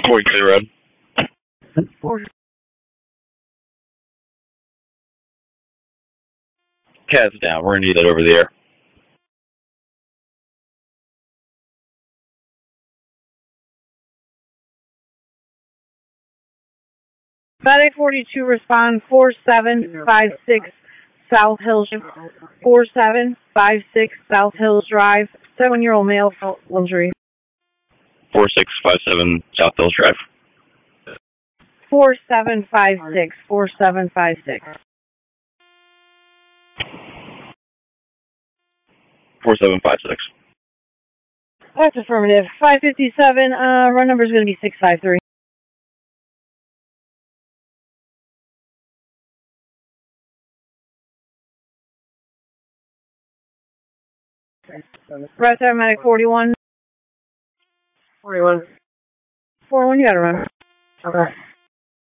42 Road. Cat's down. We're going to need that over the air. Medic 42, respond 4756 South Hills, 4756 South Hills Drive, 7-year-old male, injury. 4657 South Hills Drive. 4756, 4756. 4756. That's affirmative. 557, run number is going to be 653. Right there, medic 41. 41. 41, you got to run. Okay.